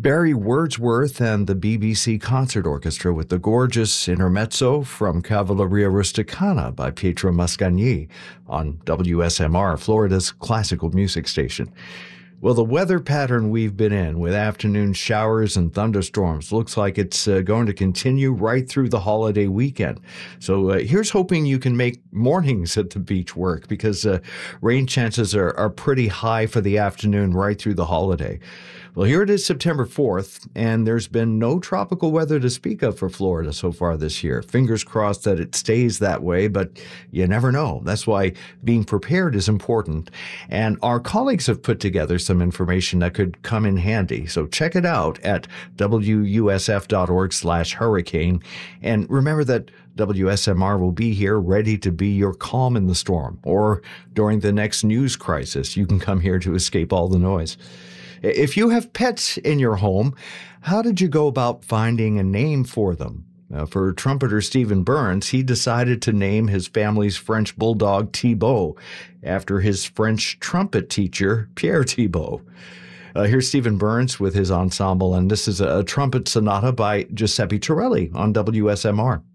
Barry Wordsworth and the BBC Concert Orchestra with the gorgeous intermezzo from Cavalleria Rusticana by Pietro Mascagni on WSMR, Florida's classical music station. Well, the weather pattern we've been in with afternoon showers and thunderstorms looks like it's going to continue right through the holiday weekend. So here's hoping you can make mornings at the beach work because rain chances are pretty high for the afternoon right through the holiday. Well, here it is September 4th, and there's been no tropical weather to speak of for Florida so far this year. Fingers crossed that it stays that way, but you never know. That's why being prepared is important. And our colleagues have put together some information that could come in handy. So check it out at wusf.org/hurricane. And remember that WSMR will be here ready to be your calm in the storm. Or during the next news crisis, you can come here to escape all the noise. If you have pets in your home, how did you go about finding a name for them? For trumpeter Stephen Burns, he decided to name his family's French bulldog Thibaut after his French trumpet teacher, Pierre Thibaut. Here's Stephen Burns with his ensemble, and this is a trumpet sonata by Giuseppe Torelli on WSMR.